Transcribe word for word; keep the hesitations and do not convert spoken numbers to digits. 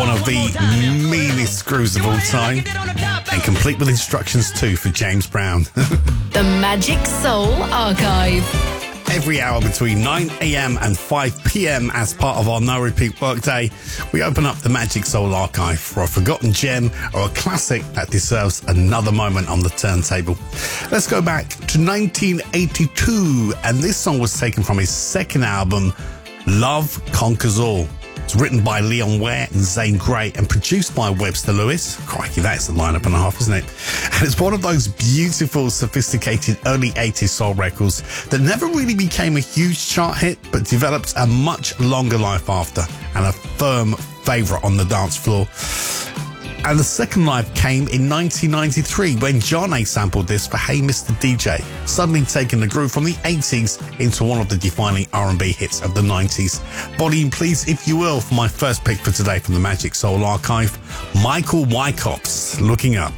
one of the meanest screws of all time, and complete with instructions too for James Brown. The Magic Soul Archive. Every hour between nine a.m. and five p.m. as part of our No Repeat Workday, we open up the Magic Soul Archive for a forgotten gem or a classic that deserves another moment on the turntable. Let's go back to nineteen eighty-two, and this song was taken from his second album, Love Conquers All. It's written by Leon Ware and Zane Grey and produced by Webster Lewis. Crikey, that's a lineup and a half, isn't it? And it's one of those beautiful, sophisticated early eighties soul records that never really became a huge chart hit, but developed a much longer life after, and a firm favourite on the dance floor. And the second life came in nineteen ninety-three when John A sampled this for Hey Mister D J, suddenly taking the groove from the eighties into one of the defining R and B hits of the nineties. Volume, please, if you will, for my first pick for today from the Magic Soul Archive, Michael Wycops, Looking Up.